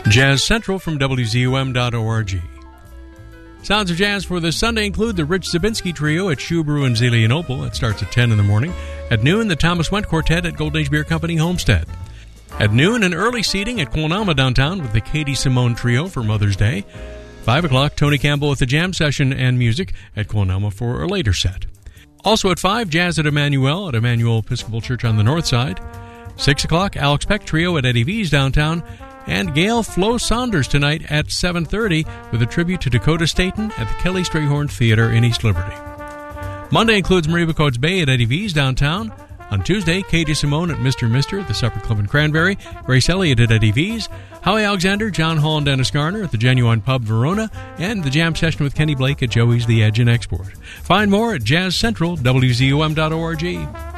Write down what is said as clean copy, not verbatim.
Jazz Central from WZUM.org. Sounds of Jazz for this Sunday include the Rich Zabinski Trio at Shoe Brew in Zelienople. It starts at 10 in the morning. At noon, the Thomas Went Quartet at Golden Age Beer Company, Homestead. At noon, an early seating at Quilnama downtown with the Katie Simone Trio for Mother's Day. 5 o'clock, Tony Campbell with the Jam Session and Music at Quilnama for a later set. Also at 5, Jazz at Emmanuel Episcopal Church on the north side. 6 o'clock, Alex Peck Trio at Eddie V's downtown. And Gail Flo Saunders tonight at 7:30 with a tribute to Dakota Staten at the Kelly Strayhorn Theater in East Liberty. Monday includes Marie Coates Bay at Eddie V's downtown. On Tuesday, Katie Simone at Mr. Mister at the Supper Club in Cranberry. Grace Elliott at Eddie V's. Howie Alexander, John Hall, and Dennis Garner at the Genuine Pub Verona. And the Jam Session with Kenny Blake at Joey's The Edge and Export. Find more at Jazz Central, WZUM.org.